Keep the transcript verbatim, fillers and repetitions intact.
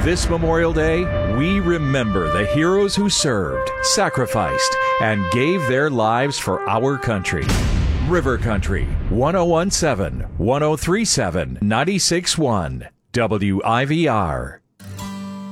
This Memorial Day, we remember the heroes who served, sacrificed, and gave their lives for our country. River Country, one oh one point seven, one oh three point seven, ninety-six point one, W I V R.